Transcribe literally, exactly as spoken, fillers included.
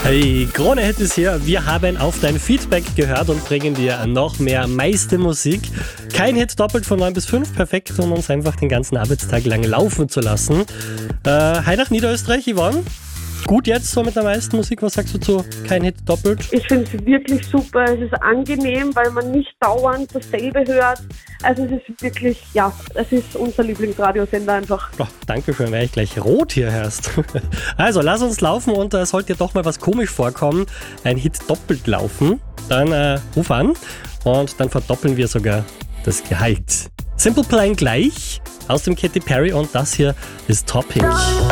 Hey, Krone Hit ist hier. Wir haben auf dein Feedback gehört und bringen dir noch mehr meiste Musik. Kein Hit doppelt von neun bis fünf, perfekt, um uns einfach den ganzen Arbeitstag lang laufen zu lassen. Äh, hi nach Niederösterreich, Yvonne. Gut jetzt so mit der meisten Musik, was sagst du zu Kein Hit doppelt? Ich finde es wirklich super, es ist angenehm, weil man nicht dauernd dasselbe hört. Also es ist wirklich, ja, es ist unser Lieblingsradiosender einfach. Oh, danke schön, weil ich gleich rot hier hörst. Also lass uns laufen und es äh, sollte dir doch mal was komisch vorkommen, ein Hit doppelt laufen, dann äh, ruf an und dann verdoppeln wir sogar das Gehalt. Simple Plan gleich aus dem Katy Perry und das hier ist Topic.